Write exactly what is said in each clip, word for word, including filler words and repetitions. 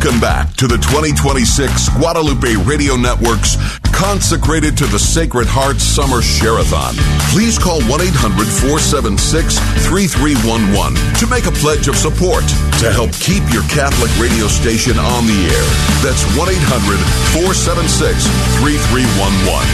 Welcome back to the twenty twenty-six Guadalupe Radio Network's Consecrated to the Sacred Heart Summer Share-a-thon. Please call one eight hundred four seven six three three one one to make a pledge of support to help keep your Catholic radio station on the air. That's one eight hundred four seven six three three one one.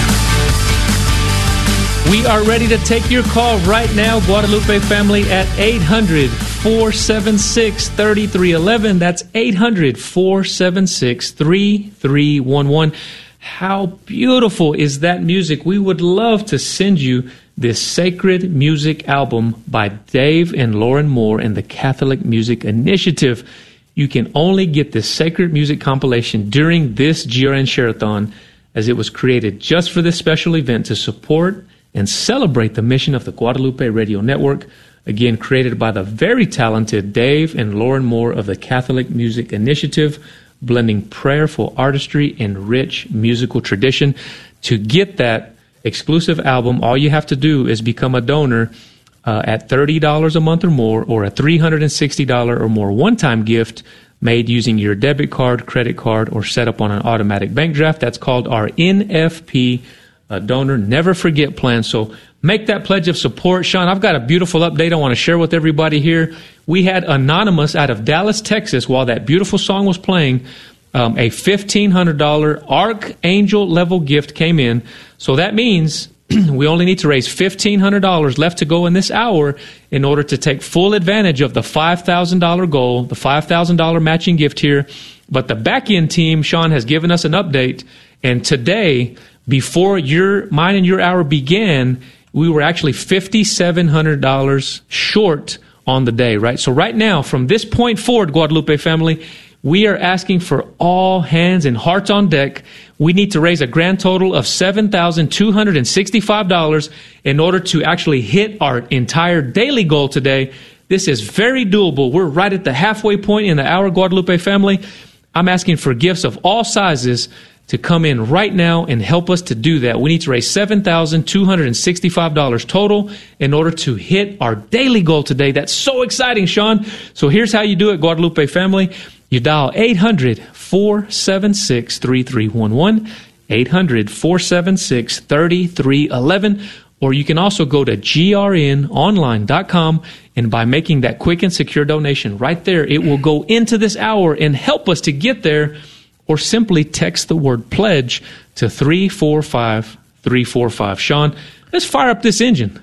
We are ready to take your call right now, Guadalupe family, at eight hundred four seven six three three one one. That's eight hundred four seven six three three one one. How beautiful is that music? We would love to send you this sacred music album by Dave and Lauren Moore and the Catholic Music Initiative. You can only get this sacred music compilation during this G R N Share-a-thon, as it was created just for this special event to support and celebrate the mission of the Guadalupe Radio Network, again created by the very talented Dave and Lauren Moore of the Catholic Music Initiative, blending prayerful artistry and rich musical tradition. To get that exclusive album, all you have to do is become a donor uh, at thirty dollars a month or more, or a three hundred sixty dollars or more one-time gift made using your debit card, credit card, or set up on an automatic bank draft. That's called our N F P uh, donor Never Forget plan. So make that pledge of support. Sean, I've got a beautiful update I want to share with everybody here. We had Anonymous out of Dallas, Texas, while that beautiful song was playing, um, a fifteen hundred dollars Archangel level gift came in. So that means we only need to raise fifteen hundred dollars left to go in this hour in order to take full advantage of the five thousand dollars goal, the five thousand dollars matching gift here. But the back-end team, Sean, has given us an update. And today, before your mine and your hour began, we were actually five thousand seven hundred dollars short on the day, right? So right now, from this point forward, Guadalupe family, we are asking for all hands and hearts on deck. We need to raise a grand total of seven thousand two hundred sixty-five dollars in order to actually hit our entire daily goal today. This is very doable. We're right at the halfway point in the hour, Guadalupe family. I'm asking for gifts of all sizes to come in right now and help us to do that. We need to raise seven thousand two hundred sixty-five dollars total in order to hit our daily goal today. That's so exciting, Sean. So here's how you do it, Guadalupe family. You dial eight hundred four seven six three three one one, eight hundred four seven six three three one one, or you can also go to G R N online dot com, and by making that quick and secure donation right there, it will go into this hour and help us to get there. Or simply text the word pledge to three four five three four five. Sean, let's fire up this engine.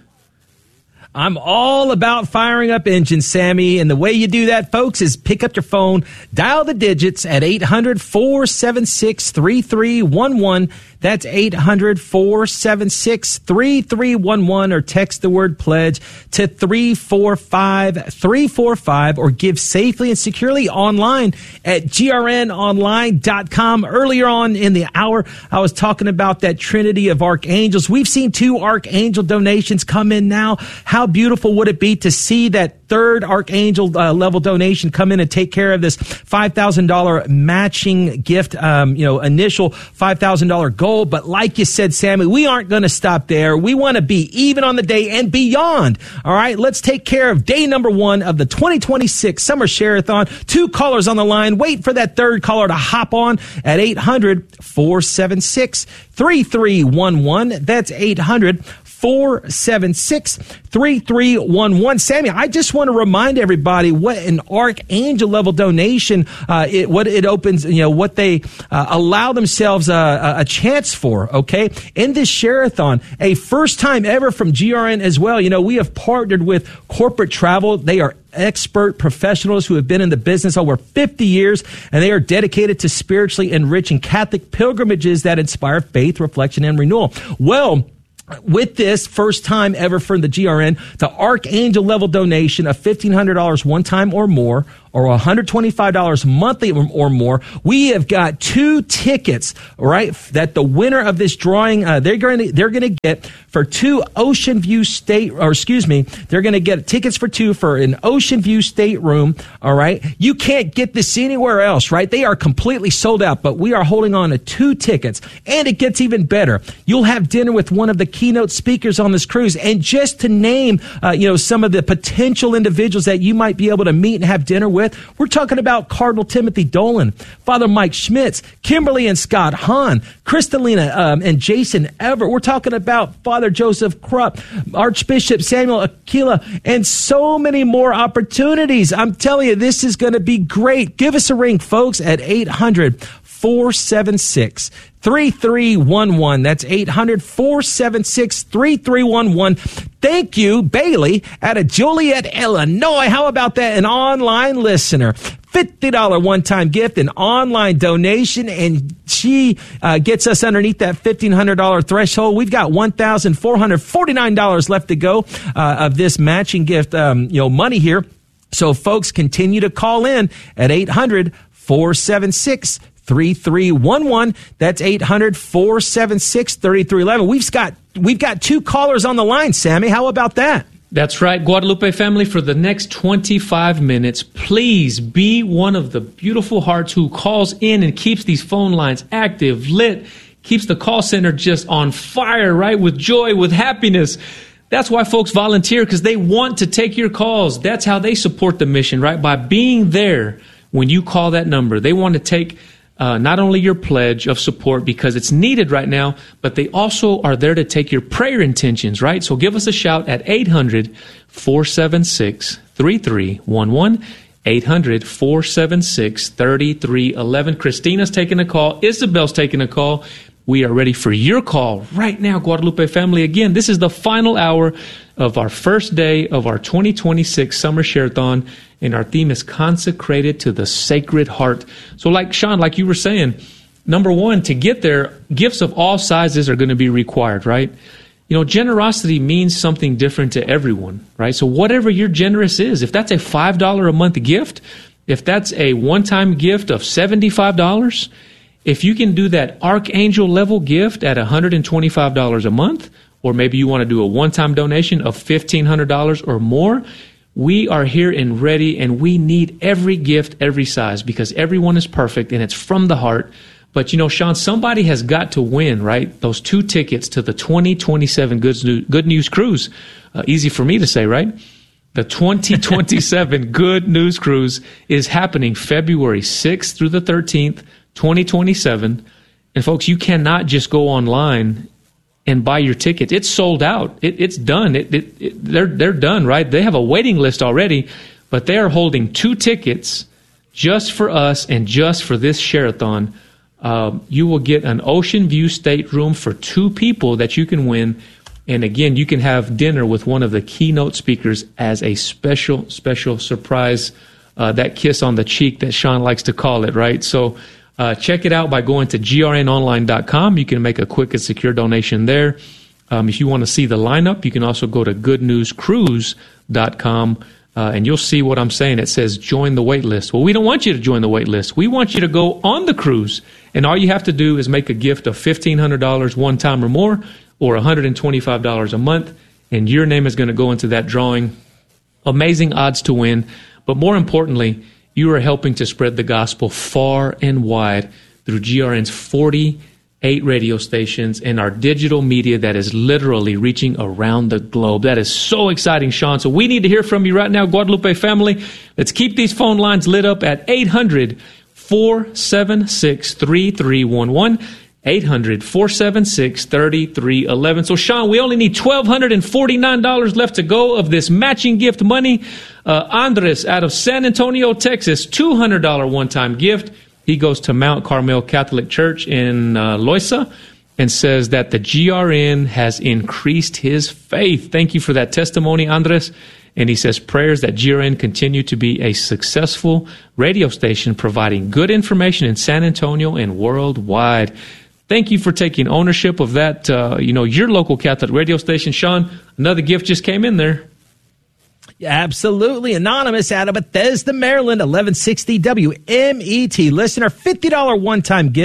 I'm all about firing up engines, Sammy. And the way you do that, folks, is pick up your phone, dial the digits at eight hundred four seven six three three one one. That's eight hundred four seven six three three one one, or text the word pledge to three four five three four five, or give safely and securely online at G R N online dot com. Earlier on in the hour, I was talking about that trinity of archangels. We've seen two archangel donations come in now. How beautiful would it be to see that third archangel uh, level donation come in and take care of this five thousand dollars matching gift, um, you know, initial five thousand dollars goal. But like you said, Sammy, we aren't going to stop there. We want to be even on the day and beyond. All right, let's take care of day number one of the twenty twenty-six Summer Share-a-thon. Two callers on the line. Wait for that third caller to hop on at eight hundred four seven six three three one one. That's eight hundred four seven six three three one one. Sammy, I just want to remind everybody what an archangel level donation, uh, it, what it opens, you know, what they uh, allow themselves uh, a chance for, okay? In this Share-a-thon, a first time ever from G R N as well. You know, we have partnered with Corporate Travel. They are expert professionals who have been in the business over fifty years, and they are dedicated to spiritually enriching Catholic pilgrimages that inspire faith, reflection, and renewal. Well, with this first time ever from the G R N, the Archangel level donation of fifteen hundred dollars one time or more, or one hundred twenty-five dollars monthly or more, we have got two tickets, right, that the winner of this drawing, uh, they're going to they're going to get for two Ocean View State, or excuse me, they're going to get tickets for two for an Ocean View stateroom, all right? You can't get this anywhere else, right? They are completely sold out, but we are holding on to two tickets, and it gets even better. You'll have dinner with one of the keynote speakers on this cruise, and just to name, uh, you know, some of the potential individuals that you might be able to meet and have dinner with, with. We're talking about Cardinal Timothy Dolan, Father Mike Schmitz, Kimberly and Scott Hahn, Kristalina um, and Jason Everett. We're talking about Father Joseph Krupp, Archbishop Samuel Aquila, and so many more opportunities. I'm telling you, this is going to be great. Give us a ring, folks, at eight hundred, four seven six, three three one one. That's eight hundred, four seven six, three three one one. Thank you, Bailey, out of Joliet, Illinois. How about that? An online listener. fifty dollars one-time gift, an online donation, and she uh, gets us underneath that fifteen hundred dollars threshold. We've got one thousand four hundred forty-nine dollars left to go uh, of this matching gift um, you know, money here. So, folks, continue to call in at eight hundred, four seven six, three three one one. That's eight hundred, four seven six, three three one one. We've got, we've got two callers on the line, Sammy. How about that? That's right, Guadalupe family. For the next twenty-five minutes, please be one of the beautiful hearts who calls in and keeps these phone lines active, lit, keeps the call center just on fire, right, with joy, with happiness. That's why folks volunteer, because they want to take your calls. That's how they support the mission, right? By being there when you call that number. They want to take uh, not only your pledge of support because it's needed right now, but they also are there to take your prayer intentions, right? So give us a shout at eight hundred, four seven six, three three one one. eight hundred, four seven six, three three one one. Christina's taking a call. Isabel's taking a call. We are ready for your call right now, Guadalupe family. Again, this is the final hour of our first day of our twenty twenty-six Summer Share-a-thon, and our theme is consecrated to the Sacred Heart. So like Sean, like you were saying, number one, to get there, gifts of all sizes are going to be required, right? You know, generosity means something different to everyone, right? So whatever your generous is, if that's a five dollars a month gift, if that's a one-time gift of seventy-five dollars, if you can do that archangel level gift at one hundred twenty-five dollars a month, or maybe you want to do a one-time donation of fifteen hundred dollars or more, we are here and ready, and we need every gift, every size, because everyone is perfect and it's from the heart. But, you know, Sean, somebody has got to win, right? Those two tickets to the twenty twenty-seven Good News, Good News Cruise. Uh, easy for me to say, right? The twenty twenty-seven Good News Cruise is happening February sixth through the thirteenth, twenty twenty-seven. And folks, you cannot just go online and buy your tickets. It's sold out. It, it's done. It, it, it, they're, they're done, right? They have a waiting list already, but they are holding two tickets just for us and just for this share-a-thon. Uh, you will get an ocean view stateroom for two people that you can win. And again, you can have dinner with one of the keynote speakers as a special, special surprise, uh, that kiss on the cheek that Sean likes to call it, right? So uh, check it out by going to G R N online dot com. You can make a quick and secure donation there. Um, if you want to see the lineup, you can also go to good news cruise dot com. Uh, and you'll see what I'm saying. It says join the wait list. Well, we don't want you to join the wait list. We want you to go on the cruise. And all you have to do is make a gift of fifteen hundred dollars one time or more, or one hundred twenty-five dollars a month. And your name is going to go into that drawing. Amazing odds to win. But more importantly, you are helping to spread the gospel far and wide through G R N's forty-eight radio stations and our digital media that is literally reaching around the globe. That is so exciting, Sean. So we need to hear from you right now, Guadalupe family. Let's keep these phone lines lit up at eight hundred, four seven six, three three one one. eight hundred, four seven six, three three one one. So, Sean, we only need one thousand two hundred forty-nine dollars left to go of this matching gift money. Uh, Andres out of San Antonio, Texas, two hundred dollars one-time gift. He goes to Mount Carmel Catholic Church in uh, Loiza and says that the G R N has increased his faith. Thank you for that testimony, Andres. And he says prayers that G R N continue to be a successful radio station providing good information in San Antonio and worldwide. Thank you for taking ownership of that, uh, you know, your local Catholic radio station. Sean, another gift just came in there. Absolutely. Anonymous out of Bethesda, Maryland, eleven sixty W M E T. Listener, fifty dollars one-time gift.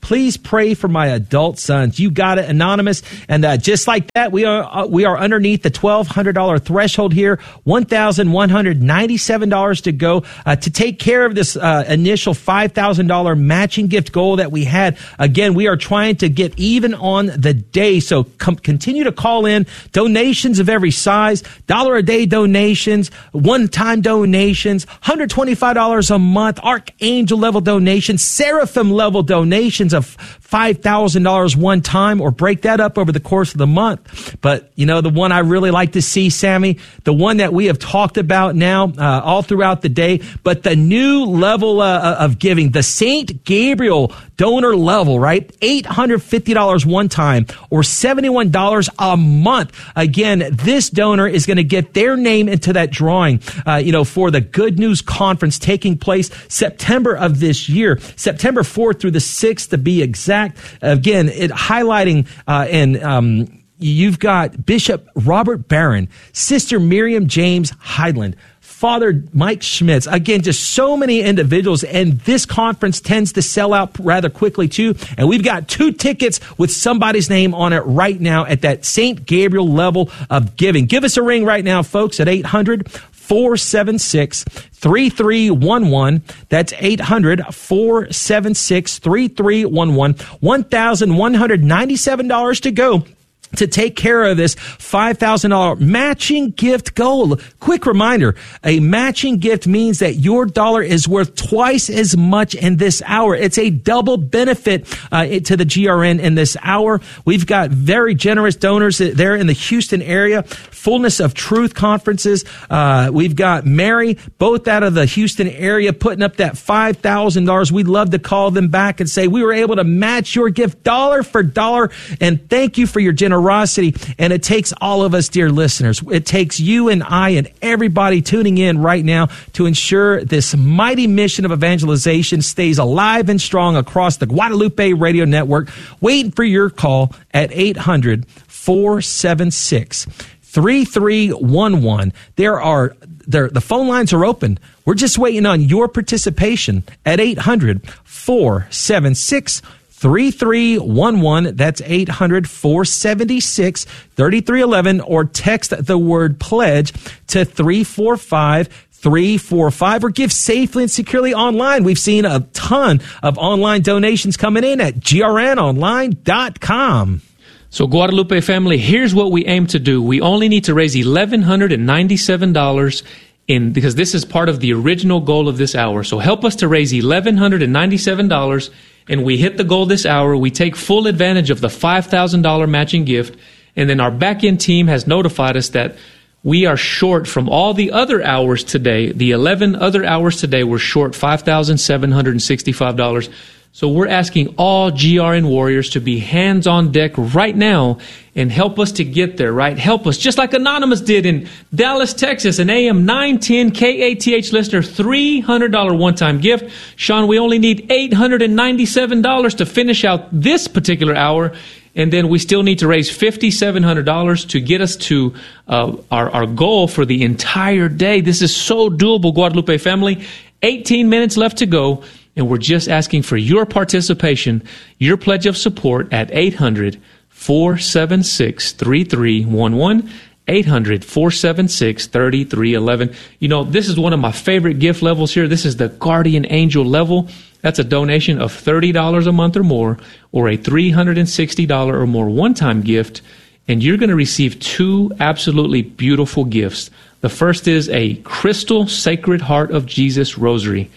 Please pray for my adult sons. You got it, Anonymous. And uh, just like that, we are uh, we are underneath the twelve hundred dollars threshold here, one thousand one hundred ninety-seven dollars to go uh, to take care of this uh, initial five thousand dollars matching gift goal that we had. Again, we are trying to get even on the day, so com- continue to call in. Donations of every size, dollar a day donations, one-time donations, one hundred twenty-five dollars a month, Archangel level donations, Seraphim level donations of five thousand dollars one time, or break that up over the course of the month. But, you know, the one I really like to see, Sammy, the one that we have talked about now uh, all throughout the day, but the new level uh, of giving, the Saint Gabriel donor level, right? eight hundred fifty dollars one time, or seventy-one dollars a month. Again, this donor is going to get their name into that drawing, uh, you know, for the Good News Conference taking place September of this year, September fourth through the sixth to be exact. Again, it highlighting uh, and um, you've got Bishop Robert Barron, Sister Miriam James Heidland, Father Mike Schmitz. Again, just so many individuals, and this conference tends to sell out rather quickly too. And we've got two tickets with somebody's name on it right now at that Saint Gabriel level of giving. Give us a ring right now, folks, at eight hundred, four seven six, three three one one. That's eight hundred, four seven six, three three one one. one thousand one hundred ninety-seven dollars to go to take care of this five thousand dollars matching gift goal. Quick reminder, a matching gift means that your dollar is worth twice as much in this hour. It's a double benefit uh, to the G R N in this hour. We've got very generous donors there in the Houston area. Fullness of Truth conferences. Uh, we've got Mary, both out of the Houston area, putting up that five thousand dollars. We'd love to call them back and say, we were able to match your gift dollar for dollar, and thank you for your generosity. And it takes all of us, dear listeners. It takes you and I and everybody tuning in right now to ensure this mighty mission of evangelization stays alive and strong across the Guadalupe Radio Network. Waiting for your call at eight hundred, four seven six, three three one one. There are there, the phone lines are open. We're just waiting on your participation at eight hundred, four seven six, three three one one. That's eight hundred, four seven six, three three one one, or text the word pledge to three four five three four five, or give safely and securely online. We've seen a ton of online donations coming in at G R N online dot com. So Guadalupe family, here's what we aim to do. We only need to raise one thousand one hundred ninety-seven dollars in, because this is part of the original goal of this hour. So help us to raise one thousand one hundred ninety-seven dollars, and we hit the goal this hour. We take full advantage of the five thousand dollars matching gift, and then our back-end team has notified us that we are short from all the other hours today. The eleven other hours today, we're short five thousand seven hundred sixty-five dollars. So we're asking all G R N warriors to be hands on deck right now and help us to get there, right? Help us, just like Anonymous did in Dallas, Texas, an A M nine ten K A T H listener, three hundred dollars one-time gift. Sean, we only need eight hundred ninety-seven dollars to finish out this particular hour, and then we still need to raise five thousand seven hundred dollars to get us to uh, our, our goal for the entire day. This is so doable, Guadalupe family. eighteen minutes left to go. And we're just asking for your participation, your pledge of support at eight hundred, four seven six, three three one one, eight hundred, four seven six, three three one one. You know, this is one of my favorite gift levels here. This is the Guardian Angel level. That's a donation of thirty dollars a month or more, or a three hundred sixty dollars or more one-time gift. And you're going to receive two absolutely beautiful gifts. The first is a crystal Sacred Heart of Jesus rosary.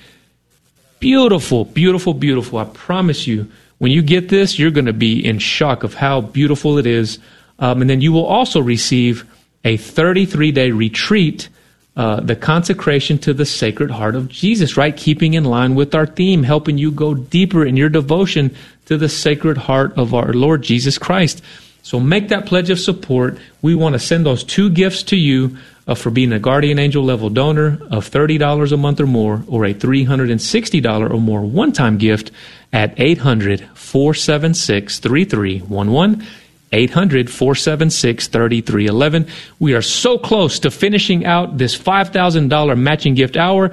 Beautiful, beautiful, beautiful. I promise you, when you get this, you're going to be in shock of how beautiful it is. Um, and then you will also receive a thirty-three day retreat, uh, the consecration to the Sacred Heart of Jesus, right? Keeping in line with our theme, helping you go deeper in your devotion to the Sacred Heart of our Lord Jesus Christ. So make that pledge of support. We want to send those two gifts to you uh, for being a Guardian Angel level donor of thirty dollars a month or more, or a three hundred sixty dollars or more one-time gift at eight hundred, four seven six, three three one one, eight hundred, four seven six, three three one one. We are so close to finishing out this five thousand dollars matching gift hour.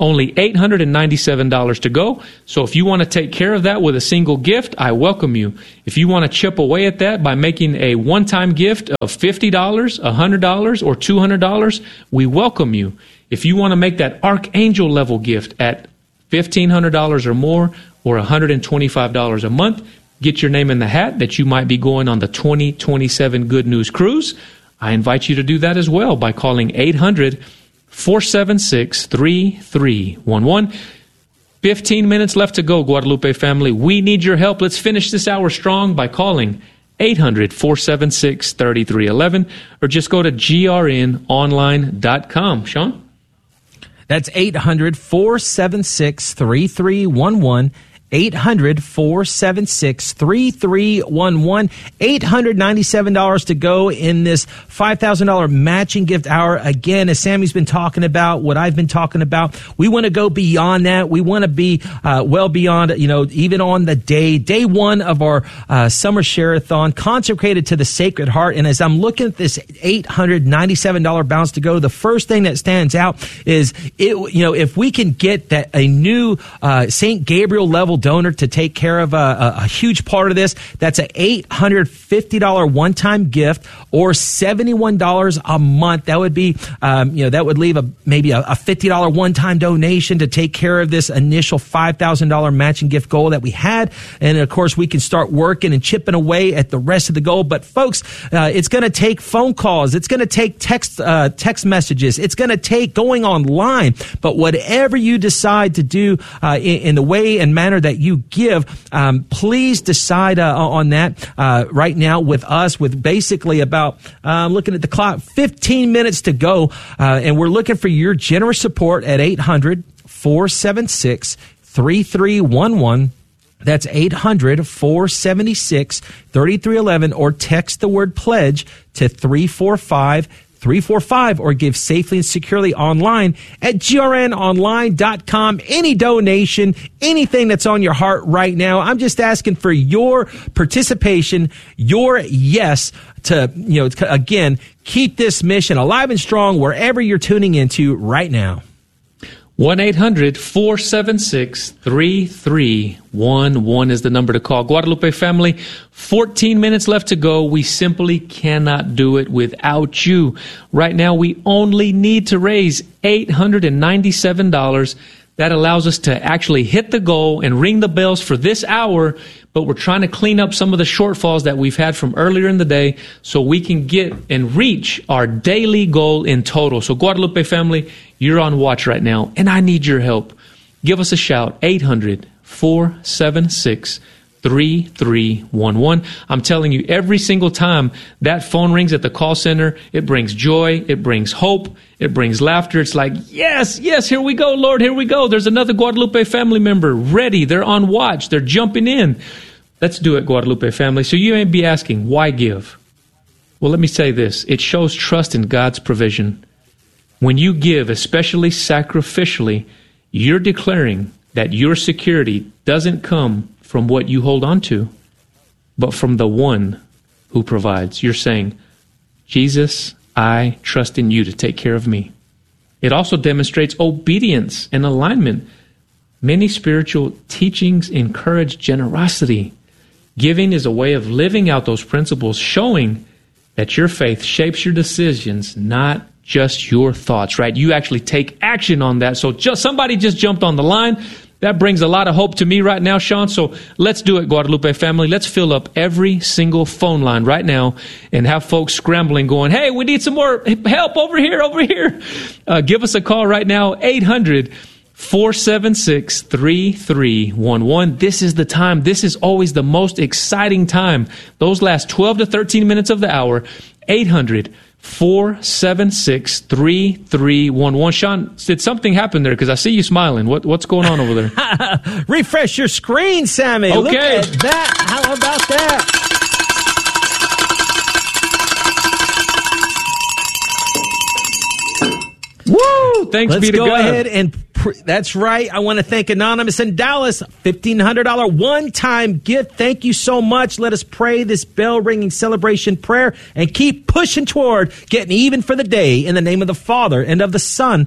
Only eight hundred ninety-seven dollars to go. So if you want to take care of that with a single gift, I welcome you. If you want to chip away at that by making a one-time gift of fifty dollars, one hundred dollars, or two hundred dollars, we welcome you. If you want to make that Archangel level gift at fifteen hundred dollars or more, or one hundred twenty-five dollars a month, get your name in the hat that you might be going on the twenty twenty-seven Good News Cruise. I invite you to do that as well by calling eight hundred, four seven six, three three one one. fifteen minutes left to go, Guadalupe family. We need your help. Let's finish this hour strong by calling eight hundred, four seven six, three three one one or just go to G R N online dot com. Sean? That's eight hundred, four seven six, three three one one. eight hundred, four seven six, three three one one. eight hundred ninety-seven dollars to go in this five thousand dollars matching gift hour. Again, as Sammy's been talking about, what I've been talking about, we want to go beyond that. We want to be uh, well beyond, you know, even on the day, day one of our uh, summer share-a-thon consecrated to the Sacred Heart. And as I'm looking at this eight hundred ninety-seven dollars balance to go, the first thing that stands out is, it, you know, if we can get that a new uh, Saint Gabriel level donor to take care of a, a, a huge part of this, that's an eight hundred fifty dollars one-time gift or seventy-one dollars a month. That would be, um, you know, that would leave a maybe a, a fifty dollars one-time donation to take care of this initial five thousand dollars matching gift goal that we had. And of course, we can start working and chipping away at the rest of the goal. But folks, uh, it's going to take phone calls. It's going to take text, uh, text messages. It's going to take going online. But whatever you decide to do uh, in, in the way and manner that you give, um, please decide uh, on that uh, right now with us, with basically about, uh, looking at the clock, fifteen minutes to go. Uh, and we're looking for your generous support at eight hundred, four seven six, three three one one. That's eight hundred, four seven six, three three one one, or text the word pledge to three four five three four five, or give safely and securely online at G R N online dot com. Any donation, anything that's on your heart right now, I'm just asking for your participation, your yes to, you know, again, keep this mission alive and strong wherever you're tuning into right now. one eight hundred, four seven six, three three one one is the number to call. Guadalupe family, fourteen minutes left to go. We simply cannot do it without you. Right now, we only need to raise eight hundred ninety-seven dollars. That allows us to actually hit the goal and ring the bells for this hour, but we're trying to clean up some of the shortfalls that we've had from earlier in the day so we can get and reach our daily goal in total. So Guadalupe family, you're on watch right now, and I need your help. Give us a shout, eight hundred, four seven six, three three one one. I'm telling you, every single time that phone rings at the call center, it brings joy, it brings hope, it brings laughter. It's like, yes, yes, here we go, Lord, here we go. There's another Guadalupe family member ready. They're on watch. They're jumping in. Let's do it, Guadalupe family. So you may be asking, why give? Well, let me say this. It shows trust in God's provision. When you give, especially sacrificially, you're declaring that your security doesn't come from what you hold on to, but from the one who provides. You're saying, Jesus, I trust in you to take care of me. It also demonstrates obedience and alignment. Many spiritual teachings encourage generosity. Giving is a way of living out those principles, showing that your faith shapes your decisions, not just your thoughts, right? You actually take action on that. So just somebody just jumped on the line. That brings a lot of hope to me right now, Sean. So let's do it, Guadalupe family. Let's fill up every single phone line right now and have folks scrambling going, hey, we need some more help over here, over here. Uh, give us a call right now, eight hundred, four seven six, three three one one. This is the time. This is always the most exciting time. Those last twelve to thirteen minutes of the hour, eight hundred, four seven six, three three one one. Sean, did something happen there? Because I see you smiling. What, what's going on over there? Refresh your screen, Sammy. Okay. Look at that. How about that? Woo! Thanks Let's be to go God. ahead and pr- that's right. I want to thank Anonymous in Dallas, fifteen hundred dollars one-time gift. Thank you so much. Let us pray this bell-ringing celebration prayer and keep pushing toward getting even for the day in the name of the Father and of the Son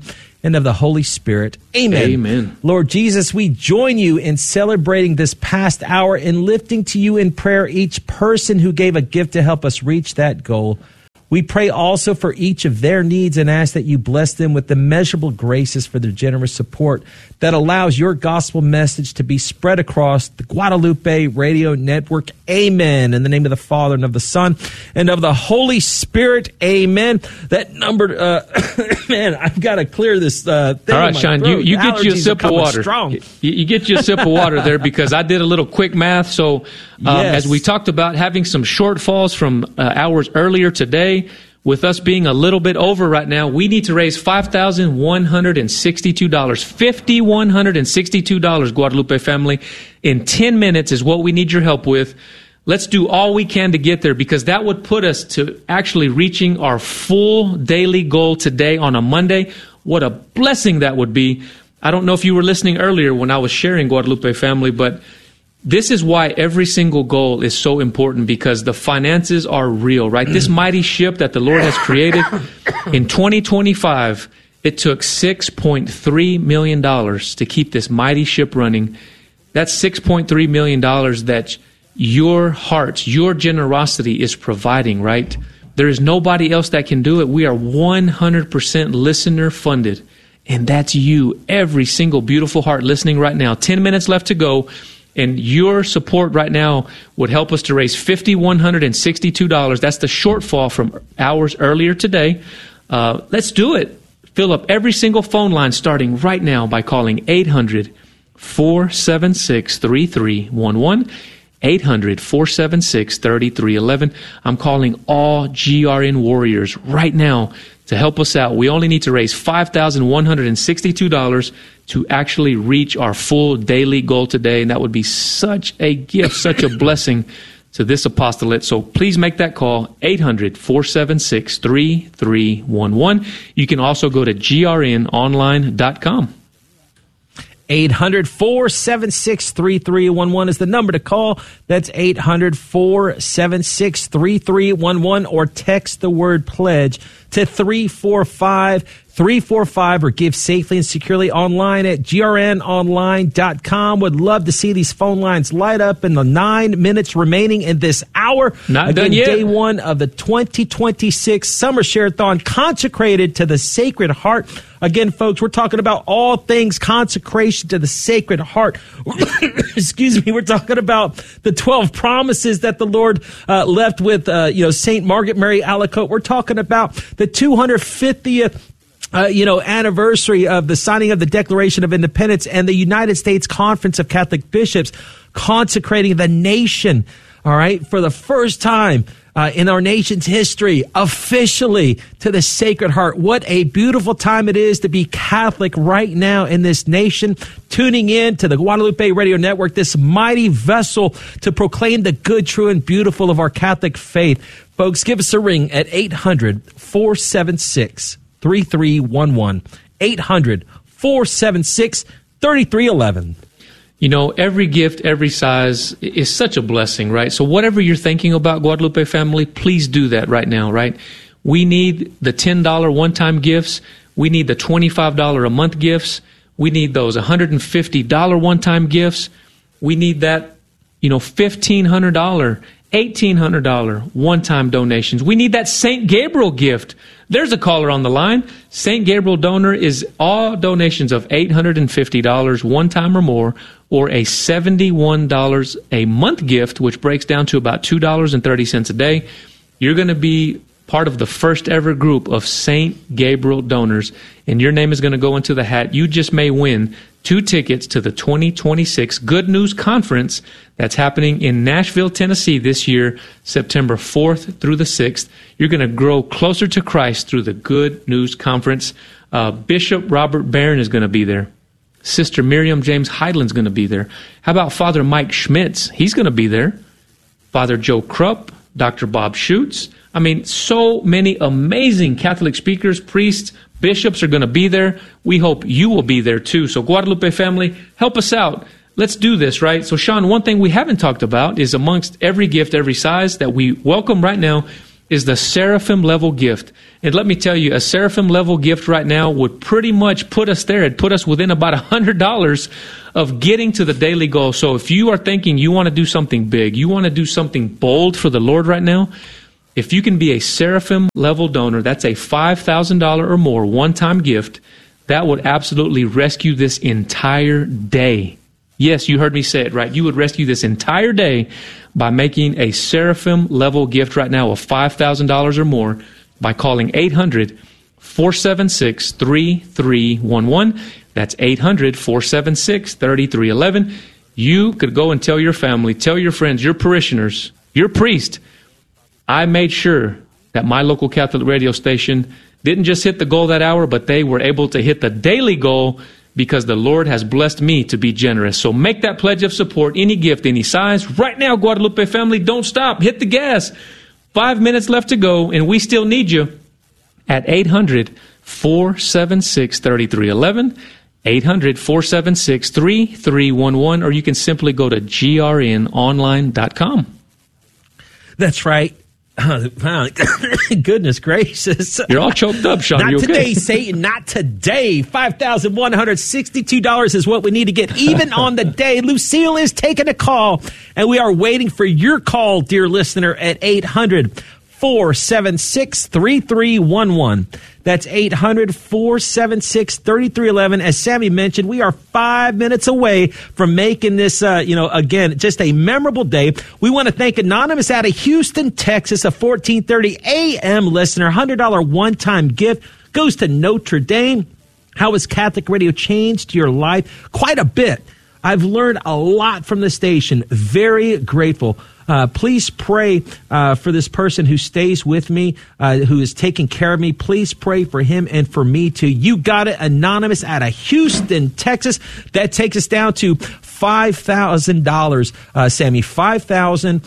and of the Holy Spirit. Amen. Amen. Lord Jesus, we join you in celebrating this past hour and lifting to you in prayer each person who gave a gift to help us reach that goal. We pray also for each of their needs and ask that you bless them with immeasurable graces for their generous support that allows your gospel message to be spread across the Guadalupe Radio Network. Amen. In the name of the Father and of the Son and of the Holy Spirit. Amen. That number, uh, man, I've got to clear this uh, thing. All right, Sean, you, you get you a sip of water. Strong. You, you get you a sip of water there because I did a little quick math. So um, yes. as we talked about having some shortfalls from uh, hours earlier today, with us being a little bit over right now, we need to raise five thousand one hundred sixty-two dollars. five thousand one hundred sixty-two dollars, Guadalupe family. In ten minutes is what we need your help with. Let's do all we can to get there because that would put us to actually reaching our full daily goal today on a Monday. What a blessing that would be. I don't know if you were listening earlier when I was sharing, Guadalupe family, but this is why every single goal is so important because the finances are real, right? This mighty ship that the Lord has created in twenty twenty-five, it took six point three million dollars to keep this mighty ship running. That's six point three million dollars that your heart, your generosity is providing, right? There is nobody else that can do it. We are one hundred percent listener funded, and that's you, every single beautiful heart listening right now. ten minutes left to go. And your support right now would help us to raise five thousand one hundred sixty-two dollars. That's the shortfall from hours earlier today. Uh, let's do it. Fill up every single phone line starting right now by calling eight hundred, four seven six, three three one one. eight hundred, four seven six, three three one one. I'm calling all G R N warriors right now to help us out. We only need to raise five thousand one hundred sixty-two dollars to actually reach our full daily goal today, and that would be such a gift, such a blessing to this apostolate. So please make that call, eight hundred, four seven six, three three one one. You can also go to G R N online dot com. eight hundred, four seven six, three three one one is the number to call. That's eight hundred, four seven six, three three one one, or text the word pledge to three four five, three four five, or give safely and securely online at G R N online dot com. Would love to see these phone lines light up in the nine minutes remaining in this hour. Not Again, done yet. Day one of the twenty twenty-six Summer Share-a-thon consecrated to the Sacred Heart. Again, folks, we're talking about all things consecration to the Sacred Heart. Excuse me. We're talking about the twelve promises that the Lord uh, left with, uh, you know, Saint Margaret Mary Alacoque. We're talking about the two hundred fiftieth Uh, you know, anniversary of the signing of the Declaration of Independence and the United States Conference of Catholic Bishops consecrating the nation, all right, for the first time uh, in our nation's history, officially to the Sacred Heart. What a beautiful time it is to be Catholic right now in this nation, tuning in to the Guadalupe Radio Network, this mighty vessel to proclaim the good, true, and beautiful of our Catholic faith. Folks, give us a ring at eight hundred, four seven six, three three one one. eight hundred, four seven six, three three one one. You know, every gift, every size is such a blessing, right? So whatever you're thinking about, Guadalupe family, please do that right now, right? We need the ten dollars one-time gifts. We need the twenty-five dollars a month gifts. We need those one hundred fifty dollars one-time gifts. We need that, you know, fifteen hundred dollars, eighteen hundred dollars one-time donations. We need that Saint Gabriel gift. There's a caller on the line. Saint Gabriel donor is all donations of eight hundred fifty dollars one time or more, or a seventy-one dollars a month gift, which breaks down to about two dollars and thirty cents a day. You're going to be part of the first ever group of Saint Gabriel donors, and your name is going to go into the hat. You just may win two tickets to the twenty twenty-six Good News Conference that's happening in Nashville, Tennessee this year, September fourth through the sixth. You're going to grow closer to Christ through the Good News Conference. Uh, Bishop Robert Barron is going to be there. Sister Miriam James Heidland's going to be there. How about Father Mike Schmitz? He's going to be there. Father Joe Krupp, Doctor Bob Schutz. I mean, so many amazing Catholic speakers, priests, bishops are going to be there. We hope you will be there too. So Guadalupe family, help us out. Let's do this, right? So Sean, one thing we haven't talked about is amongst every gift, every size that we welcome right now, is the Seraphim level gift. And let me tell you, a Seraphim level gift right now would pretty much put us there. It'd put us within about one hundred dollars of getting to the daily goal. So if you are thinking you want to do something big, you want to do something bold for the Lord right now, if you can be a Seraphim level donor, that's a five thousand dollars or more one-time gift. That would absolutely rescue this entire day. Yes, you heard me say it right. You would rescue this entire day by making a Seraphim level gift right now of five thousand dollars or more by calling eight hundred, four seven six, three three one one. That's eight hundred, four seven six, three three one one. You could go and tell your family, tell your friends, your parishioners, your priest, I made sure that my local Catholic radio station didn't just hit the goal that hour, but they were able to hit the daily goal because the Lord has blessed me to be generous. So make that pledge of support, any gift, any size. Right now, Guadalupe family, don't stop. Hit the gas. Five minutes left to go, and we still need you at eight hundred, four seven six, three three one one, eight hundred, four seven six, three three one one, or you can simply go to G R N online dot com. That's right. Wow. Goodness gracious. You're all choked up, Sean. Not you okay? today, Satan. Not today. five thousand one hundred sixty-two dollars is what we need to get. Even on the day, Lucille is taking a call, and we are waiting for your call, dear listener, at eight hundred, four seven six, three three one one. That's eight hundred, four seven six, three three one one. As Sammy mentioned, we are five minutes away from making this, uh, you know, again, just a memorable day. We want to thank Anonymous out of Houston, Texas, a fourteen thirty a.m. listener. one hundred dollars one-time gift goes to Notre Dame. How has Catholic radio changed your life? Quite a bit. I've learned a lot from the station. Very grateful. Uh, please pray uh, for this person who stays with me, uh, who is taking care of me. Please pray for him and for me too. You got it, Anonymous out of Houston, Texas. That takes us down to five thousand dollars, uh, Sammy. five thousand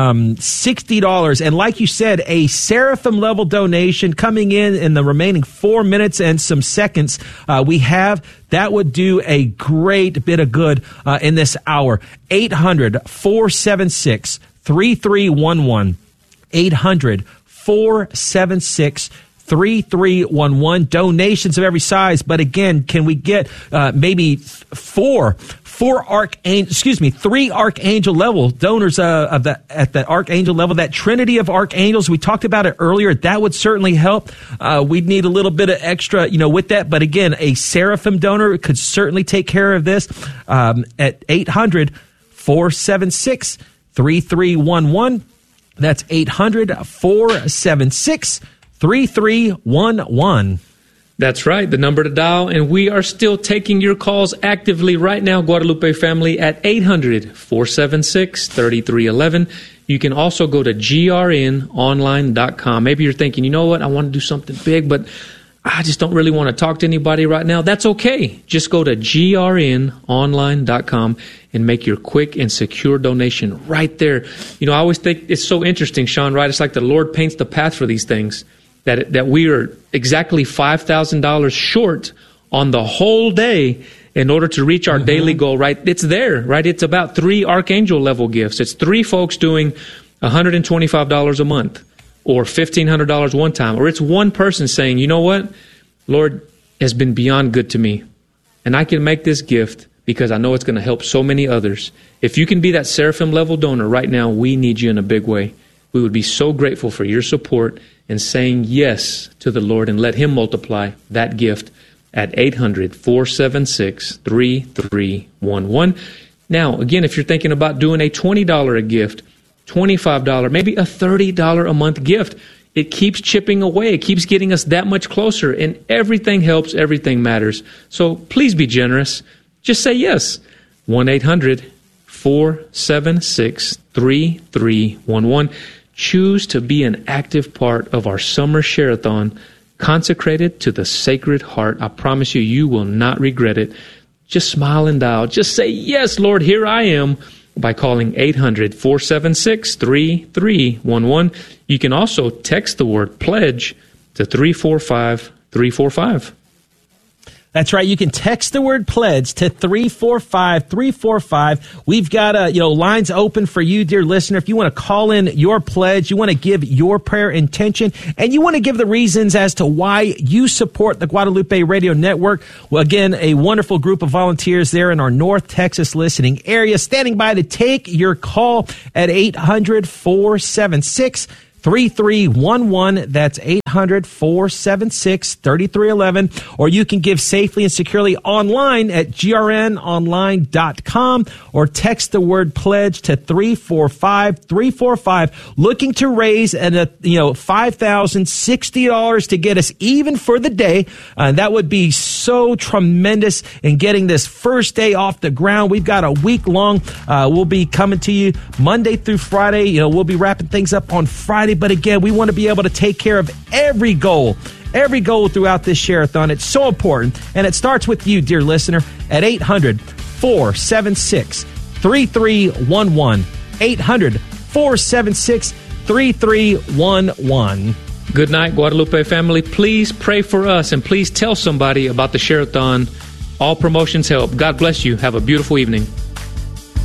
sixty dollars. And like you said, a Seraphim level donation coming in in the remaining four minutes and some seconds uh, we have. That would do a great bit of good uh, in this hour. eight hundred, four seven six, three three one one. eight hundred, four seven six, three three one one. Donations of every size. But again, can we get uh, maybe four, four archangel, excuse me, three archangel level donors uh, of the, at the archangel level, that trinity of archangels. We talked about it earlier. That would certainly help. Uh, we'd need a little bit of extra, you know, with that. But again, a Seraphim donor could certainly take care of this um, at eight hundred, four seven six, three three one one. That's eight hundred, four seven six, three three one one. That's right, the number to dial, and we are still taking your calls actively right now, Guadalupe family, at eight hundred, four seven six, three three one one. You can also go to G R N online dot com. Maybe you're thinking, you know what, I want to do something big, but I just don't really want to talk to anybody right now. That's okay. Just go to G R N online dot com and make your quick and secure donation right there. You know, I always think it's so interesting, Sean, right? It's like the Lord paints the path for these things. That, that we are exactly five thousand dollars short on the whole day in order to reach our mm-hmm. daily goal, right? It's there, right? It's about three archangel level gifts. It's three folks doing one hundred twenty-five dollars a month or fifteen hundred dollars one time. Or it's one person saying, you know what? Lord has been beyond good to me, and I can make this gift because I know it's going to help so many others. If you can be that Seraphim level donor right now, we need you in a big way. We would be so grateful for your support and saying yes to the Lord, and let Him multiply that gift at eight hundred, four seven six, three three one one. Now, again, if you're thinking about doing a twenty dollars a gift, twenty-five dollars, maybe a thirty dollars a month gift, it keeps chipping away. It keeps getting us that much closer, and everything helps, everything matters. So please be generous. Just say yes. one eight hundred, four seven six, three three one one. Choose to be an active part of our summer share-a-thon consecrated to the Sacred Heart. I promise you, you will not regret it. Just smile and dial. Just say, yes, Lord, here I am, by calling eight hundred, four seven six, three three one one. You can also text the word pledge to three four five, three four five. That's right. You can text the word pledge to three four five, three four five. We've got uh, you know lines open for you, dear listener. If you want to call in your pledge, you want to give your prayer intention, and you want to give the reasons as to why you support the Guadalupe Radio Network. Well, again, a wonderful group of volunteers there in our North Texas listening area standing by to take your call at eight hundred, four seven six, three three one one. That's eight hundred, four seven six, three three one one. Or you can give safely and securely online at G R N online dot com or text the word pledge to three four five, three four five. Looking to raise an, uh, you know, five thousand sixty dollars to get us even for the day. Uh, that would be so tremendous in getting this first day off the ground. We've got a week long. Uh, we'll be coming to you Monday through Friday. You know, we'll be wrapping things up on Friday. But again, we want to be able to take care of every goal, every goal throughout this share-a-thon. It's so important. And it starts with you, dear listener, at eight hundred, four seven six, three three one one. eight hundred, four seven six, three three one one. Good night, Guadalupe family. Please pray for us and please tell somebody about the share-a-thon. All promotions help. God bless you. Have a beautiful evening.